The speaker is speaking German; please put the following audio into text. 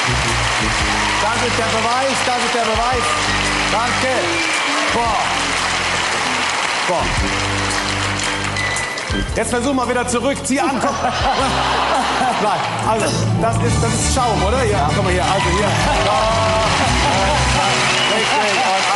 Das ist der Beweis, das ist der Beweis. Danke. Boah. Boah. Jetzt versuchen wir wieder zurück. Zieh an, komm. Nein, also, das ist Schaum, oder? Ja, komm mal hier, also hier. Richtig.